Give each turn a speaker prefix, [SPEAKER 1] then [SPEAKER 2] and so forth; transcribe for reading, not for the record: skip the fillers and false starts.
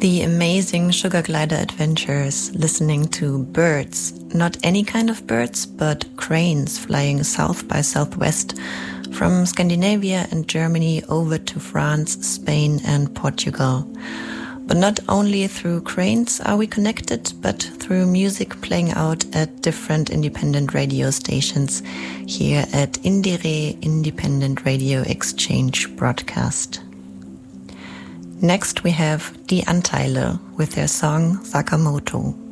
[SPEAKER 1] The amazing Sugar Glider adventures, listening to birds, not any kind of birds, but cranes flying south by southwest from Scandinavia and Germany over to France, Spain and Portugal. But not only through cranes are we connected, but through music playing out at different independent radio stations here at Indiere Independent Radio Exchange broadcast. Next we have Die Anteile with their song Sakamoto.